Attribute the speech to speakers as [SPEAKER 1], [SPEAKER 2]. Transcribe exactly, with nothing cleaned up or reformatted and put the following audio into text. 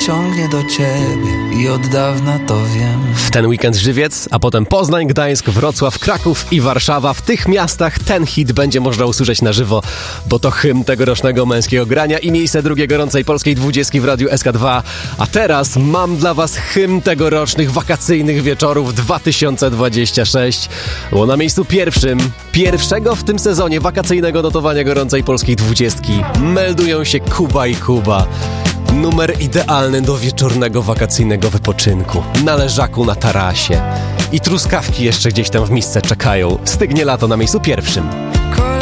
[SPEAKER 1] ciągnie do ciebie i od dawna to wiem.
[SPEAKER 2] W ten weekend Żywiec, a potem Poznań, Gdańsk, Wrocław, Kraków i Warszawa. W tych miastach ten hit będzie można usłyszeć na żywo, bo to hymn tegorocznego męskiego grania i miejsce drugiej gorącej polskiej dwudziestki w Radiu S K dwa. A teraz mam dla was hymn tegorocznych wakacyjnych wieczorów dwa tysiące dwudziesty szósty. Było na miejscu pierwszym, pierwszego w tym sezonie wakacyjnego notowania gorącej polskiej dwudziestki. Meldują się Kuba i Kuba. Numer idealny do wieczornego wakacyjnego wypoczynku. Na leżaku na tarasie. I truskawki jeszcze gdzieś tam w misce czekają. Stygnie lato na miejscu pierwszym.